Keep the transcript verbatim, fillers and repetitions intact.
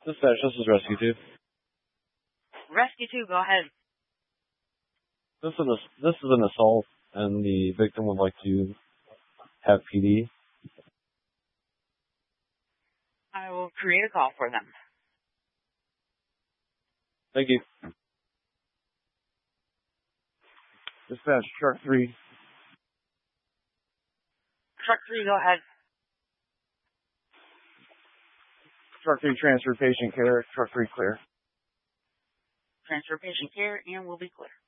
Dispatch, this is Rescue two. Rescue two, go ahead. This is, a, this is an assault, and the victim would like to have P D. I will create a call for them. Thank you. Dispatch, truck three. Truck three, go ahead. Truck three, transfer patient care. Truck three, clear. Transfer patient care, and we'll be clear.